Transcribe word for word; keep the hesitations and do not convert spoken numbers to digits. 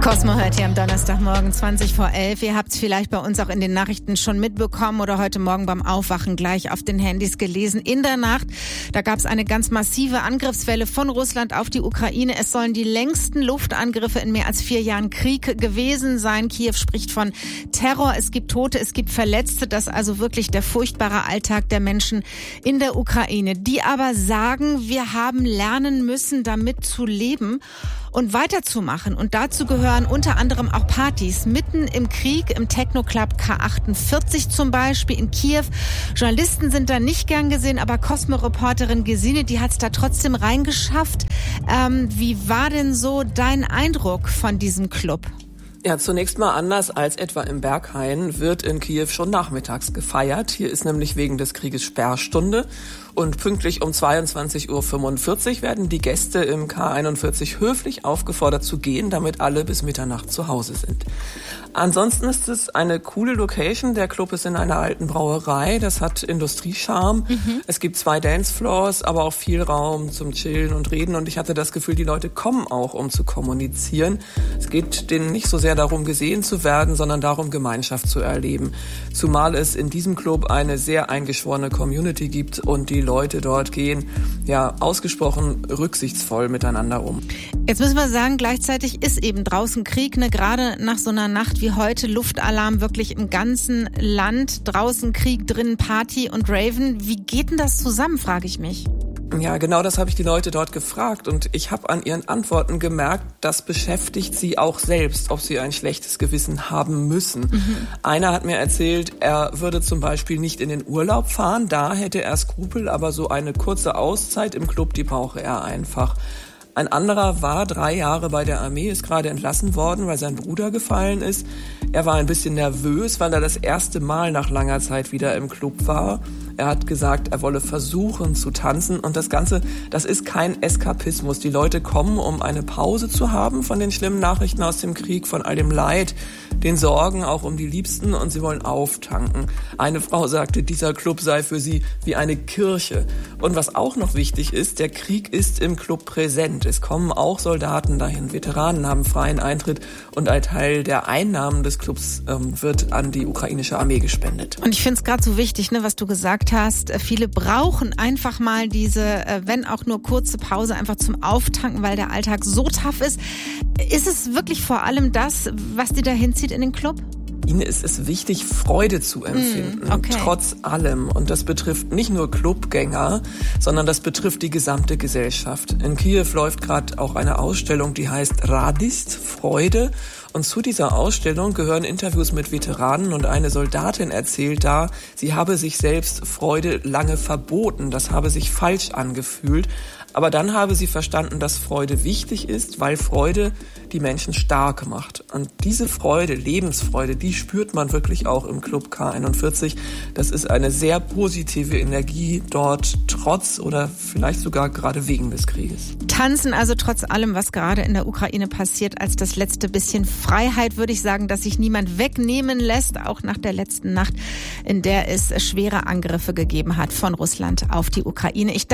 Cosmo hört hier am Donnerstagmorgen zwanzig vor elf. Ihr habt es vielleicht bei uns auch in den Nachrichten schon mitbekommen oder heute Morgen beim Aufwachen gleich auf den Handys gelesen. In der Nacht, da gab es eine ganz massive Angriffswelle von Russland auf die Ukraine. Es sollen die längsten Luftangriffe in mehr als vier Jahren Krieg gewesen sein. Kiew spricht von Terror. Es gibt Tote, es gibt Verletzte. Das ist also wirklich der furchtbare Alltag der Menschen in der Ukraine, die aber sagen, wir haben lernen müssen, damit zu leben und weiterzumachen. Und dazu gehören unter anderem auch Partys mitten im Krieg, im Techno-Club K achtundvierzig zum Beispiel in Kiew. Journalisten sind da nicht gern gesehen, aber Cosmo-Reporterin Gesine, die hat es da trotzdem reingeschafft. Ähm, wie war denn so dein Eindruck von diesem Club? Ja, zunächst mal anders als etwa im Berghain wird in Kiew schon nachmittags gefeiert. Hier ist nämlich wegen des Krieges Sperrstunde. Und pünktlich um zweiundzwanzig Uhr fünfundvierzig werden die Gäste im K einundvierzig höflich aufgefordert zu gehen, damit alle bis Mitternacht zu Hause sind. Ansonsten ist es eine coole Location. Der Club ist in einer alten Brauerei. Das hat Industriescharme. Mhm. Es gibt zwei Dancefloors, aber auch viel Raum zum Chillen und Reden. Und ich hatte das Gefühl, die Leute kommen auch, um zu kommunizieren. Es geht denen nicht so sehr darum, gesehen zu werden, sondern darum, Gemeinschaft zu erleben. Zumal es in diesem Club eine sehr eingeschworene Community gibt und die Leute dort gehen ja ausgesprochen rücksichtsvoll miteinander um. Jetzt müssen wir sagen, gleichzeitig ist eben draußen Krieg, ne? Gerade nach so einer Nacht wie heute, Luftalarm wirklich im ganzen Land, draußen Krieg, drinnen Party und Raven. Wie geht denn das zusammen, frage ich mich. Ja, genau das habe ich die Leute dort gefragt und ich habe an ihren Antworten gemerkt, das beschäftigt sie auch selbst, ob sie ein schlechtes Gewissen haben müssen. Mhm. Einer hat mir erzählt, er würde zum Beispiel nicht in den Urlaub fahren, da hätte er Skrupel, aber so eine kurze Auszeit im Club, die brauche er einfach. Ein anderer war drei Jahre bei der Armee, ist gerade entlassen worden, weil sein Bruder gefallen ist. Er war ein bisschen nervös, weil er das erste Mal nach langer Zeit wieder im Club war. Er hat gesagt, er wolle versuchen zu tanzen und das Ganze, das ist kein Eskapismus. Die Leute kommen, um eine Pause zu haben von den schlimmen Nachrichten aus dem Krieg, von all dem Leid, den Sorgen, auch um die Liebsten und sie wollen auftanken. Eine Frau sagte, dieser Club sei für sie wie eine Kirche. Und was auch noch wichtig ist, der Krieg ist im Club präsent. Es kommen auch Soldaten dahin, Veteranen haben freien Eintritt und ein Teil der Einnahmen des Clubs ähm, wird an die ukrainische Armee gespendet. Und ich finde es gerade so wichtig, ne, was du gesagt hast. Viele brauchen einfach mal diese, wenn auch nur kurze Pause, einfach zum Auftanken, weil der Alltag so tough ist. Ist es wirklich vor allem das, was die da hinzieht in den Club? Ihnen ist es wichtig, Freude zu empfinden, mm, okay. trotz allem. Und das betrifft nicht nur Clubgänger, sondern das betrifft die gesamte Gesellschaft. In Kiew läuft gerade auch eine Ausstellung, die heißt Radist, Freude. Und zu dieser Ausstellung gehören Interviews mit Veteranen und eine Soldatin erzählt da, sie habe sich selbst Freude lange verboten. Das habe sich falsch angefühlt. Aber dann habe sie verstanden, dass Freude wichtig ist, weil Freude die Menschen stark macht. Und diese Freude, Lebensfreude, die spürt man wirklich auch im Club K einundvierzig. Das ist eine sehr positive Energie dort, trotz oder vielleicht sogar gerade wegen des Krieges. Tanzen also trotz allem, was gerade in der Ukraine passiert, als das letzte bisschen Freiheit, würde ich sagen, dass sich niemand wegnehmen lässt, auch nach der letzten Nacht, in der es schwere Angriffe gegeben hat von Russland auf die Ukraine. Ich